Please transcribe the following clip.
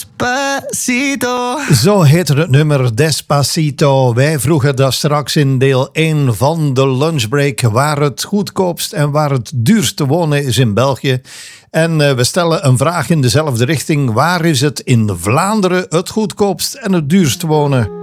Despacito. Zo heette het nummer Despacito. Wij vroegen dat straks in deel 1 van de lunchbreak waar het goedkoopst en waar het duurst te wonen is in België. En we stellen een vraag in dezelfde richting. Waar is het in Vlaanderen het goedkoopst en het duurst te wonen?